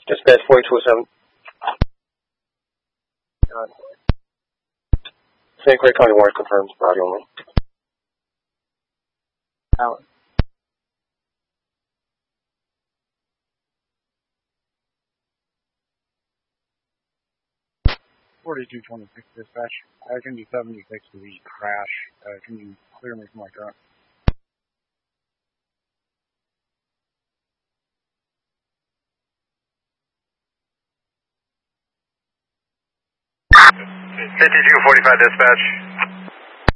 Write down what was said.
Dispatch 4207. St. Clair County Warrant confirms body only. Out. $4226 dispatch. I can do 76 to the crash. Can you clear me from my truck? $5245 dispatch.